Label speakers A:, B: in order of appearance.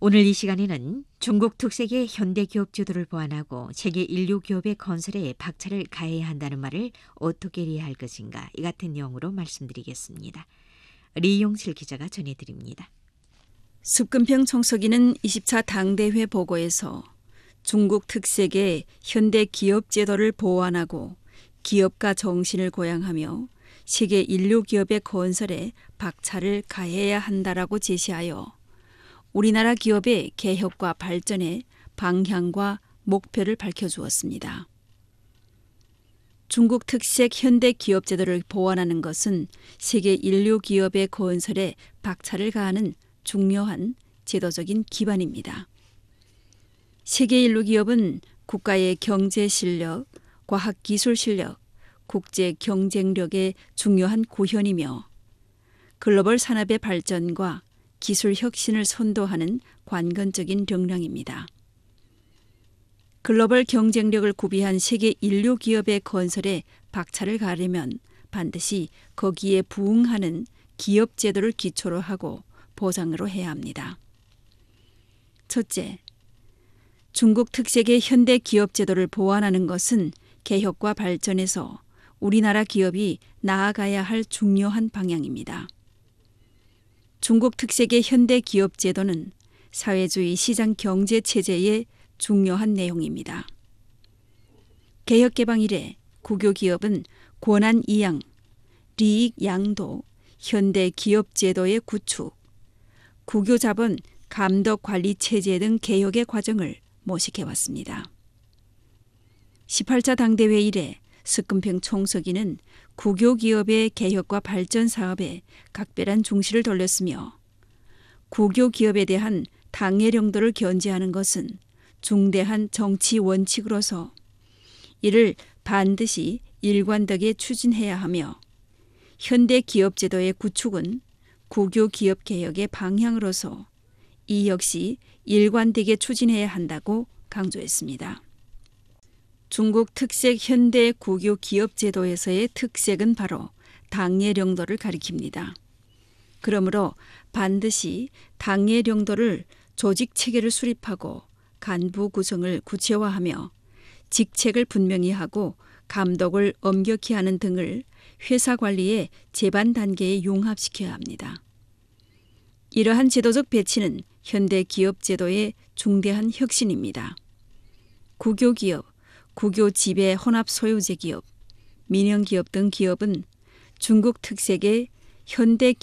A: 오늘 이 시간에는 중국 특색의 현대 기업 제도를 보완하고 세계 인류 기업의 건설에 박차를 가해야 한다는 말을 어떻게 이해할 것인가, 이 같은 내용으로 말씀드리겠습니다. 리용실 기자가 전해드립니다.
B: 습근평 총서기는 20차 당대회 보고에서 중국 특색의 현대 기업 제도를 보완하고 기업가 정신을 고양하며 세계 인류 기업의 건설에 박차를 가해야 한다라고 제시하여 우리나라 기업의 개혁과 발전의 방향과 목표를 밝혀주었습니다. 중국 특색 현대 기업 제도를 보완하는 것은 세계 인류 기업의 건설에 박차를 가하는 중요한 제도적인 기반입니다. 세계 인류 기업은 국가의 경제 실력, 과학 기술 실력, 국제 경쟁력의 중요한 고현이며 글로벌 산업의 발전과 기술 혁신을 선도하는 관건적인 역량입니다. 글로벌 경쟁력을 구비한 세계 인류 기업의 건설에 박차를 가하려면 반드시 거기에 부응하는 기업 제도를 기초로 하고 보장으로 해야 합니다. 첫째, 중국 특색의 현대 기업 제도를 보완하는 것은 개혁과 발전에서 우리나라 기업이 나아가야 할 중요한 방향입니다. 중국 특색의 현대 기업 제도는 사회주의 시장 경제 체제의 중요한 내용입니다. 개혁 개방 이래 국有기업은 권한 이양, 이익 양도, 현대 기업 제도의 구축, 국有자본 감독 관리 체제 등 개혁의 과정을 모색해왔습니다. 18차 당대회 이래 습근평 총서기는 국有기업의 개혁과 발전 사업에 각별한 중시를 돌렸으며 국有기업에 대한 당의 령도를 견제하는 것은 중대한 정치 원칙으로서 이를 반드시 일관되게 추진해야 하며 현대 기업 제도의 구축은 국有기업 개혁의 방향으로서 이 역시 일관되게 추진해야 한다고 강조했습니다. 중국 특색 현대 국有기업 제도에서의 특색은 바로 당의 령도를 가리킵니다. 그러므로 반드시 당의 령도를 조직 체계를 수립하고 간부 구성을 구체화하며 직책을 분명히 하고 감독을 엄격히 하는 등을 회사 관리의 제반 단계에 융합시켜야 합니다. 이러한 제도적 배치는 현대 기업 제도의 중대한 혁신입니다. 국有기업, 국有지배 혼합 소유제 기업, 민영 기업 등 기업은 중국 특색의 현대